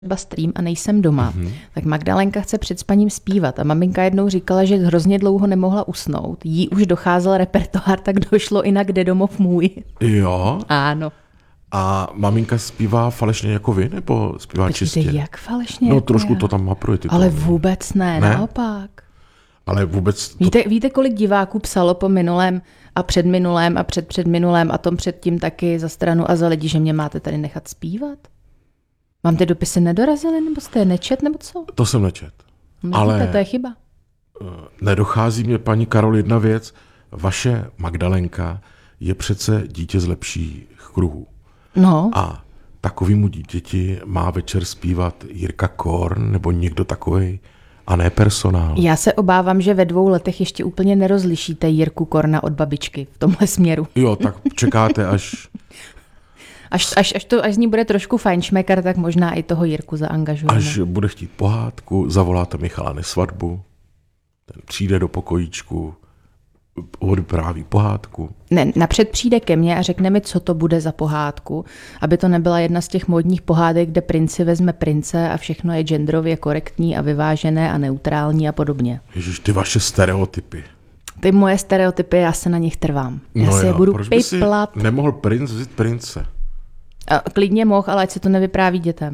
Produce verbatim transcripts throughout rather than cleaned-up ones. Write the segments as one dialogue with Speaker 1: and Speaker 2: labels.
Speaker 1: třeba stream a nejsem doma, mm-hmm. tak Magdalenka chce před spaním zpívat a maminka jednou říkala, že hrozně dlouho nemohla usnout. Jí už docházel repertoár, tak došlo i na Kde domov můj.
Speaker 2: Jo?
Speaker 1: Ano.
Speaker 2: A maminka zpívá falešně jako vy, nebo zpívá
Speaker 1: Počkejte,
Speaker 2: čistě?
Speaker 1: jak falešně?
Speaker 2: No
Speaker 1: jako
Speaker 2: trošku
Speaker 1: já?
Speaker 2: to tam mapruje. Ty
Speaker 1: Ale
Speaker 2: to...
Speaker 1: vůbec ne,
Speaker 2: ne,
Speaker 1: naopak.
Speaker 2: Ale vůbec... To...
Speaker 1: Víte, víte, kolik diváků psalo po minulém a předminulém a před předminulém a tom předtím taky za stranu a za lidi, že mě máte tady nechat zpívat? Vám ty dopisy nedorazily, nebo jste je nečet, nebo co?
Speaker 2: To jsem nečet.
Speaker 1: No,
Speaker 2: ale
Speaker 1: víte, to je chyba.
Speaker 2: Nedochází mě, paní Karol, jedna věc. Vaše Magdalenka je přece dítě z lepších kruhů.
Speaker 1: No.
Speaker 2: A takovému dítěti má večer zpívat Jirka Korn nebo někdo takovej a ne personál.
Speaker 1: Já se obávám, že ve dvou letech ještě úplně nerozlišíte Jirku Korna od babičky v tomhle směru.
Speaker 2: Jo, tak čekáte, až...
Speaker 1: Až, až, až, to, až z ní bude trošku fajnšmekar, tak možná i toho Jirku zaangažujeme.
Speaker 2: Až bude chtít pohádku, zavoláte Michala na svatbu, ten přijde do pokojíčku, odpráví pohádku.
Speaker 1: Ne, napřed přijde ke mně a řekne mi, co to bude za pohádku, aby to nebyla jedna z těch módních pohádek, kde princi vezme prince a všechno je genderově korektní a vyvážené a neutrální a podobně.
Speaker 2: Ježiš, ty vaše stereotypy.
Speaker 1: Ty moje stereotypy, já se na nich trvám. Já
Speaker 2: no
Speaker 1: si
Speaker 2: jo,
Speaker 1: je budu
Speaker 2: proč by si
Speaker 1: piplat.
Speaker 2: nemohl princ vzít prince?
Speaker 1: A klidně mohl, ale ať se to nevypráví dětem.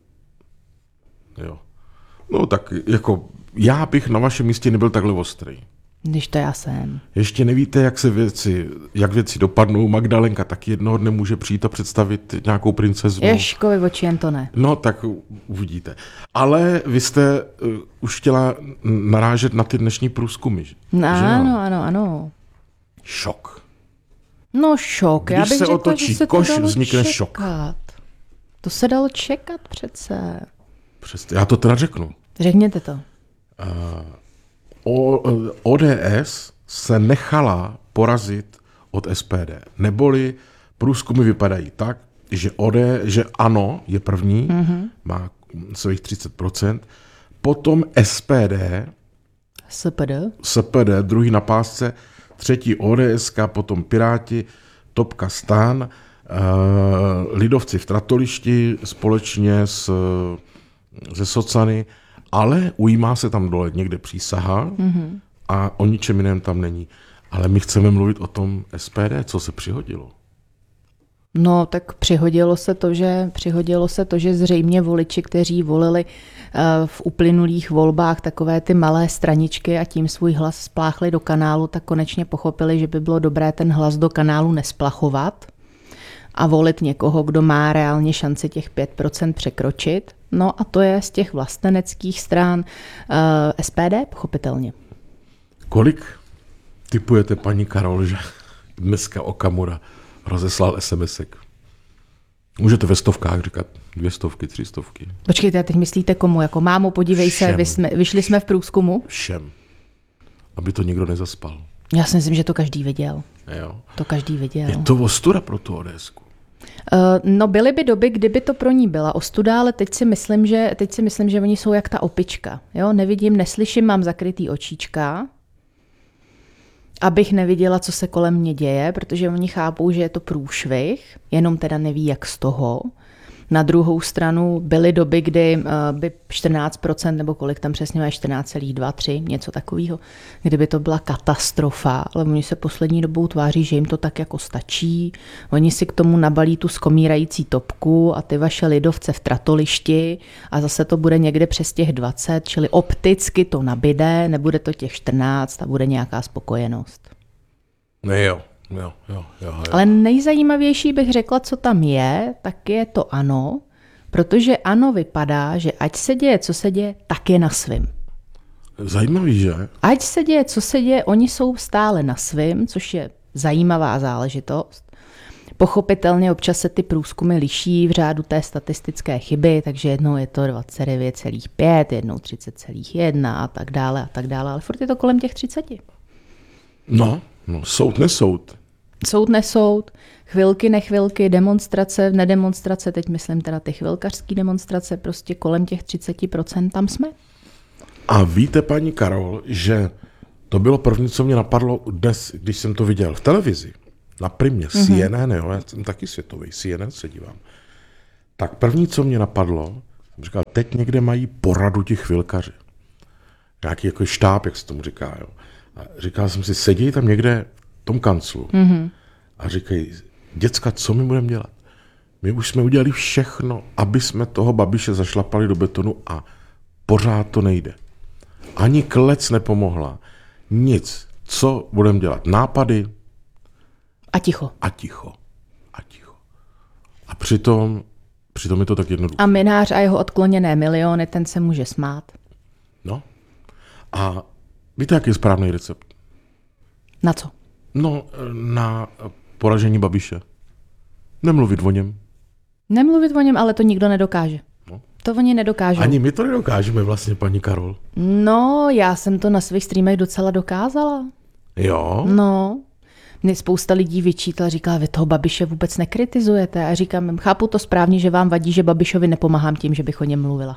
Speaker 2: Jo. No tak jako já bych na vašem místě nebyl takhle ostrý.
Speaker 1: Když to já jsem.
Speaker 2: Ještě nevíte, jak se věci, jak věci dopadnou. Magdalenka taky jednoho dne může přijít a představit nějakou princeznu.
Speaker 1: Ježkovi oči, jen to ne.
Speaker 2: No tak uvidíte. Ale vy jste uh, už chtěla narážet na ty dnešní průzkumy, že?
Speaker 1: No,
Speaker 2: že
Speaker 1: ano, ano, ano.
Speaker 2: Šok.
Speaker 1: No šok.
Speaker 2: Když
Speaker 1: já bych
Speaker 2: se
Speaker 1: řekla,
Speaker 2: otočí
Speaker 1: že se
Speaker 2: koš,
Speaker 1: to dalo
Speaker 2: vznikne
Speaker 1: čekat.
Speaker 2: šok.
Speaker 1: To se dalo čekat přece.
Speaker 2: Přesně, já to teda řeknu.
Speaker 1: Řekněte to.
Speaker 2: Uh, o, O D S se nechala porazit od S P D. Neboli průzkumy vypadají tak, že, O D, že ANO je první, mm-hmm. má svých třicet procent, potom S P D,
Speaker 1: S P D,
Speaker 2: S P D druhý na pásce, třetí O D S, potom Piráti, Topka Stan, uh, lidovci v Tratolišti společně s, se Socany, ale ujímá se tam dole někde přísaha mm-hmm. a o ničem jiném tam není. Ale my chceme mluvit o tom S P D, co se přihodilo.
Speaker 1: No, tak přihodilo se to, že přihodilo se to, že zřejmě voliči, kteří volili uh, v uplynulých volbách takové ty malé straničky a tím svůj hlas spláchli do kanálu, tak konečně pochopili, že by bylo dobré ten hlas do kanálu nesplachovat a volit někoho, kdo má reálně šanci těch pět procent překročit. No a to je z těch vlasteneckých stran uh, S P D, pochopitelně.
Speaker 2: Kolik tipujete, paní Karol, že dneska Okamura rozeslal SMSek? Můžete ve stovkách říkat dvě stovky, tři stovky.
Speaker 1: Počkejte, teď myslíte komu? Jako mámo, podívej Všem. se, vy jsme, vyšli jsme v průzkumu?
Speaker 2: Všem. Aby to nikdo nezaspal.
Speaker 1: Já si myslím, že to každý viděl.
Speaker 2: Jo.
Speaker 1: To každý viděl.
Speaker 2: Je to ostuda pro tu ODSku.
Speaker 1: Uh, no byly by doby, kdyby to pro ní byla ostuda, ale teď si myslím, že, teď si myslím, že oni jsou jak ta opička. Jo? Nevidím, neslyším, mám zakrytý očička, abych neviděla, co se kolem mě děje, protože oni chápou, že je to průšvih, jenom teda neví, jak z toho. Na druhou stranu byly doby, kdy uh, by čtrnáct procent nebo kolik tam přesně má, čtrnáct celá dva tři, něco takového, kdyby to byla katastrofa, ale oni se poslední dobou tváří, že jim to tak jako stačí. Oni si k tomu nabalí tu skomírající topku a ty vaše lidovce v Tratolišti a zase to bude někde přes těch dvacet, čili opticky to nabide, nebude to těch čtrnáct a bude nějaká spokojenost.
Speaker 2: Ne jo. Jo, jo, jo, jo.
Speaker 1: Ale nejzajímavější bych řekla, co tam je, tak je to ANO, protože ANO vypadá, že ať se děje, co se děje, tak je na svým.
Speaker 2: Zajímavý, že?
Speaker 1: Ať se děje, co se děje, oni jsou stále na svým, což je zajímavá záležitost. Pochopitelně občas se ty průzkumy liší v řádu té statistické chyby, takže jednou je to dvacet devět celá pět, jednou třicet celá jedna a tak dále a tak dále, ale furt je to kolem těch třiceti.
Speaker 2: No, no soud nesoud.
Speaker 1: Soud nesoud, chvilky nechvilky, demonstrace, nedemonstrace, teď myslím teda ty chvilkařský demonstrace, prostě kolem těch třicet procent tam jsme.
Speaker 2: A víte, paní Karol, že to bylo první, co mě napadlo dnes, když jsem to viděl v televizi, na Primě, mm-hmm. C N N, jo, já jsem taky světový, C N N se dívám. Tak první, co mě napadlo, Říkal, teď někde mají poradu ti chvilkaři. Nějaký jako štáb, jak se tomu říká. Jo. A říkal jsem si, sedí tam někde v tom kanclu mm-hmm. a říkají, děcka, co my budeme dělat? My už jsme udělali všechno, aby jsme toho Babiše zašlapali do betonu a pořád to nejde. Ani klec nepomohla. Nic. Co budeme dělat? Nápady?
Speaker 1: A ticho.
Speaker 2: A ticho. A ticho. A přitom, přitom je to tak jednoduché.
Speaker 1: A Mynář a jeho odkloněné miliony, ten se může smát.
Speaker 2: No. A víte, jaký je správný recept?
Speaker 1: Na co?
Speaker 2: No, na poražení Babiše. Nemluvit o něm.
Speaker 1: Nemluvit o něm, ale to nikdo nedokáže. No. To oni nedokážou.
Speaker 2: Ani my to nedokážeme vlastně, paní Karol.
Speaker 1: No, já jsem to na svých streamech docela dokázala.
Speaker 2: Jo?
Speaker 1: No. Mě spousta lidí vyčítala, říkala, vy toho Babiše vůbec nekritizujete. A říkám, chápu to správně, že vám vadí, že Babišovi nepomáhám tím, že bych o něm mluvila.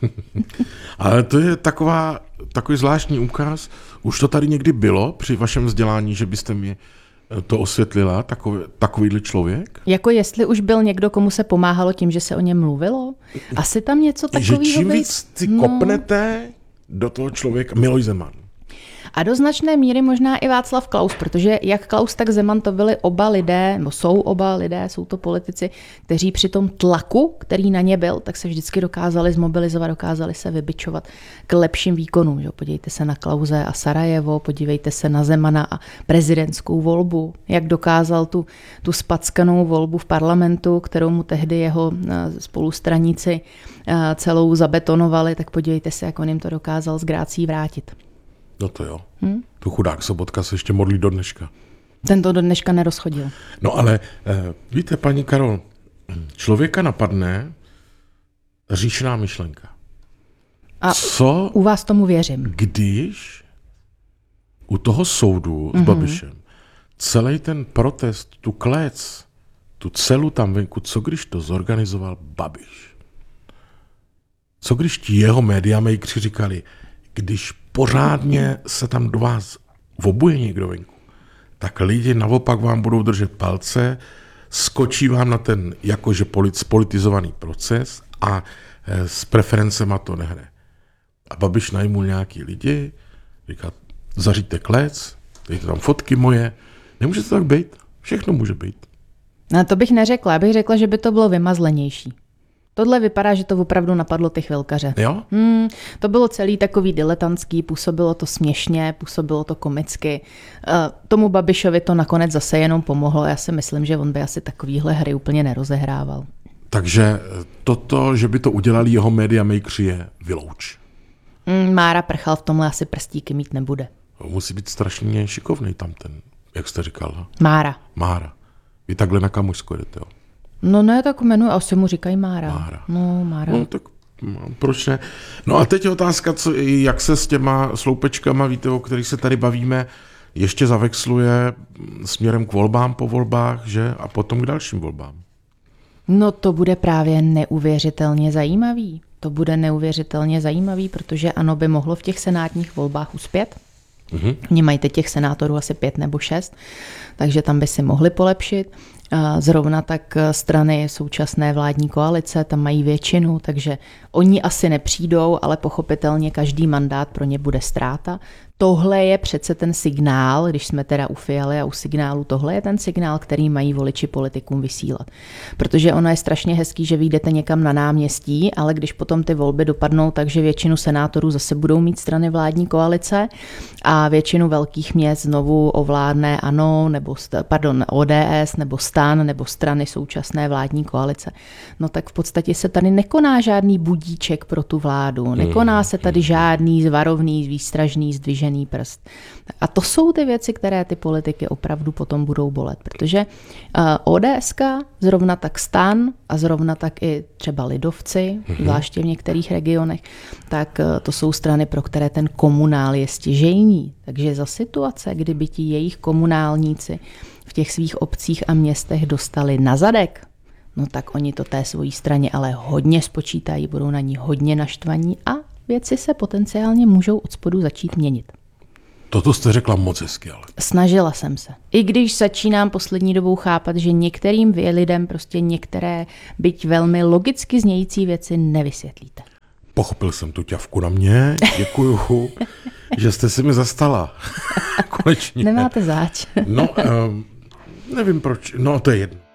Speaker 2: Ale to je taková, takový zvláštní úkaz. Už to tady někdy bylo při vašem vzdělání, že byste mi to osvětlila, takový, takovýhle člověk?
Speaker 1: Jako jestli už byl někdo, komu se pomáhalo tím, že se o něm mluvilo? Asi tam něco takového.
Speaker 2: Že čím víc si no. kopnete do toho člověka, Miloš Zeman.
Speaker 1: A do značné míry možná i Václav Klaus, protože jak Klaus, tak Zeman to byli oba lidé, nebo jsou oba lidé, jsou to politici, kteří při tom tlaku, který na ně byl, tak se vždycky dokázali zmobilizovat, dokázali se vybičovat k lepším výkonům. Že? Podívejte se na Klause a Sarajevo, podívejte se na Zemana a prezidentskou volbu, jak dokázal tu, tu spackanou volbu v parlamentu, kterou mu tehdy jeho spolustraníci celou zabetonovali, tak podívejte se, jak on jim to dokázal s grácí vrátit.
Speaker 2: No to jo. Hmm? Tu chudák Sobotka se ještě modlí do dneška.
Speaker 1: Ten to do dneška nerozchodil.
Speaker 2: No ale eh, víte, paní Karol, člověka napadne říšná myšlenka.
Speaker 1: A
Speaker 2: co,
Speaker 1: u vás tomu věřím.
Speaker 2: Když u toho soudu s mm-hmm. Babišem celý ten protest, tu klec, tu celu tam venku, co když to zorganizoval Babiš? Co když ti jeho mediamakři říkali, když pořádně se tam do vás vobuje někdo venku, tak lidi naopak vám budou držet palce, skočí vám na ten jakože politizovaný proces a s preferencema to nehne. A Babiš najmul nějaký lidi, říká, zařiďte klec, dejte tam fotky moje, nemůže to tak být, všechno může být.
Speaker 1: No to bych neřekla, já bych řekla, že by to bylo vymazlenější. Tohle vypadá, že to opravdu napadlo ty chvilkaře.
Speaker 2: Jo?
Speaker 1: Hmm, to bylo celý takový diletantský, působilo to směšně, působilo to komicky. Uh, tomu Babišovi to nakonec zase jenom pomohlo. Já si myslím, že on by asi takovýhle hry úplně nerozehrával.
Speaker 2: Takže toto, že by to udělali jeho mediamakři, je vylouč.
Speaker 1: Hmm, Mára Prchal v tomhle asi prstíky mít nebude.
Speaker 2: Musí být strašně šikovnej tam ten, jak jste říkal.
Speaker 1: Mára.
Speaker 2: Mára. Vy takhle na Kamošsko jdete, jo?
Speaker 1: No ne, tak jmenuje, asi mu říkají Mára.
Speaker 2: Mára.
Speaker 1: No, Mára.
Speaker 2: No tak proč ne? No a teď je otázka, co, jak se s těma sloupečkama, víte, o kterých se tady bavíme, ještě zavexluje směrem k volbám po volbách, že? A potom k dalším volbám. No
Speaker 1: to bude právě neuvěřitelně zajímavý. To bude neuvěřitelně zajímavý, protože ANO by mohlo v těch senátních volbách uspět. Mhm. Oni mají teď těch senátorů asi pět nebo šest, takže tam by si mohli polepšit. Zrovna tak strany současné vládní koalice, tam mají většinu, takže oni asi nepřijdou, ale pochopitelně každý mandát pro ně bude ztráta. Tohle je přece ten signál, když jsme teda u Fialy a u signálu, tohle je ten signál, který mají voliči politikům vysílat. Protože ono je strašně hezký, že vyjdete někam na náměstí, ale když potom ty volby dopadnou, takže většinu senátorů zase budou mít strany vládní koalice a většinu velkých měst znovu ovládne ANO, nebo pardon, O D S, nebo STAN, nebo strany současné vládní koalice. No tak v podstatě se tady nekoná žádný budíček pro tu vládu, nekoná se tady žádný varovný, výstražný, zdvižený prst. A to jsou ty věci, které ty politiky opravdu potom budou bolet, protože ODSka, zrovna tak STAN a zrovna tak i třeba lidovci, mm-hmm. zvláště v některých regionech, tak to jsou strany, pro které ten komunál je stěžejní. Takže za situace, kdyby ti jejich komunálníci v těch svých obcích a městech dostali na zadek, no tak oni to té svojí straně ale hodně spočítají, budou na ní hodně naštvaní a věci se potenciálně můžou od spodu začít měnit.
Speaker 2: Toto jste řekla moc hezky, ale.
Speaker 1: Snažila jsem se. I když začínám poslední dobou chápat, že některým vy lidem prostě některé, byť velmi logicky znějící věci nevysvětlíte.
Speaker 2: Pochopil jsem tu ťavku na mě, děkuju, že jste si mi zastala. Konečně.
Speaker 1: Nemáte zač.
Speaker 2: No, um, nevím proč, no to je jedno.